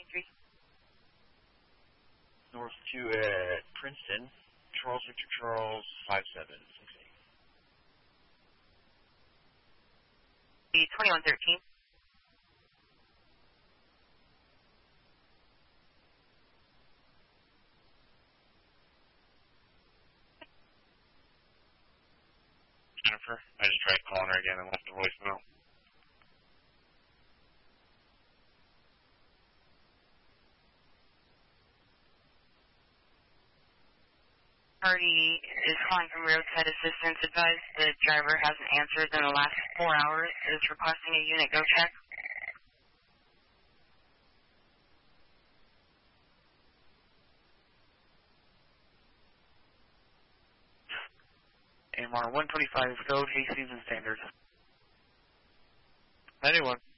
North 2 at Princeton. Charles Victor Charles 5768. 2113. Jennifer, I just tried calling her again and left a voicemail. Party is calling from roadside assistance. Advised the driver hasn't answered in the last 4 hours. Is requesting a unit go check. AMR 125 Go, Hastings and Standard. 91.